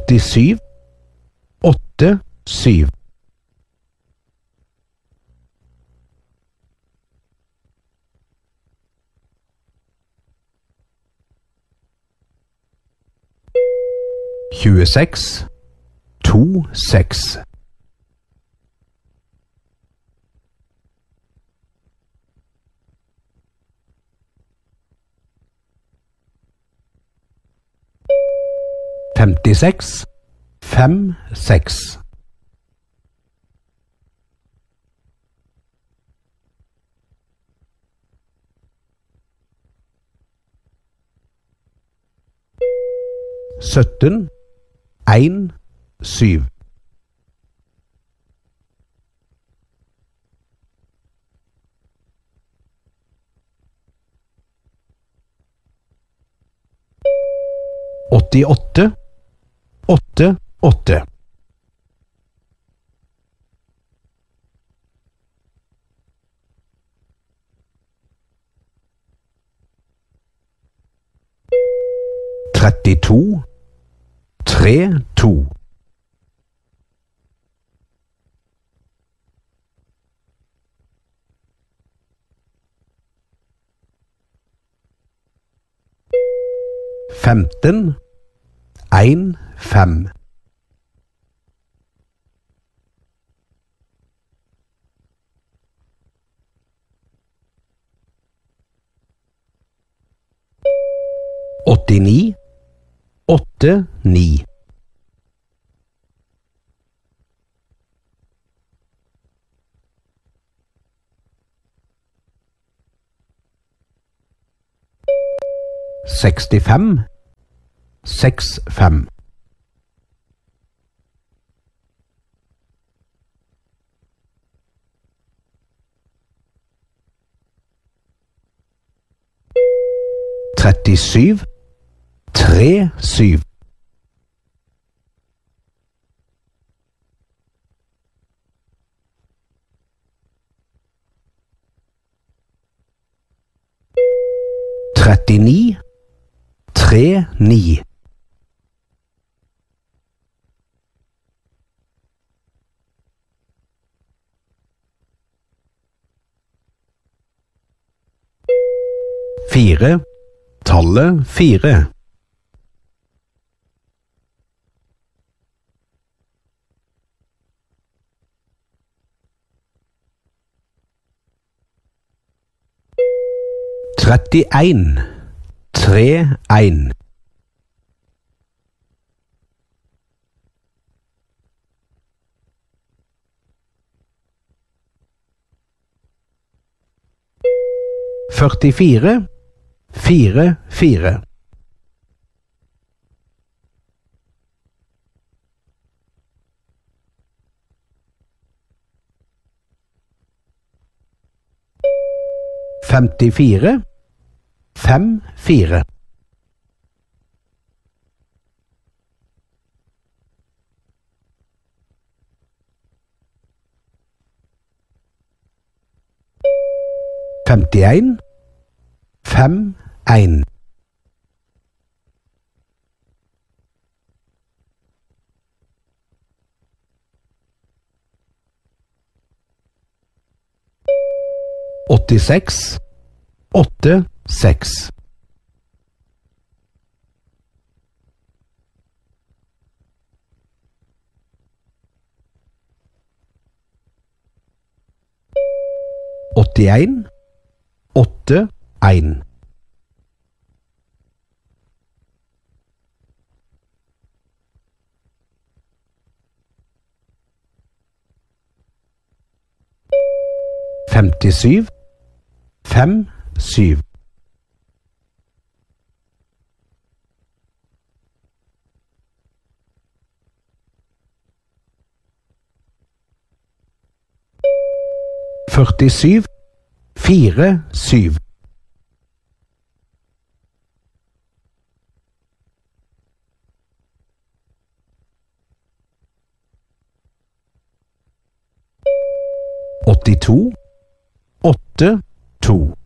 87 87 26 26 56 56 17 1 7 88 8 8 32 3 2 15 1 5 89 8 9 65 6 5 37 3 7 39 3 9 4 tallet 4 31 3 1 44 4 4 54 5 4 51 5 1 86 8 6 81 8 1 57 5 7 47 4 7 82 8 2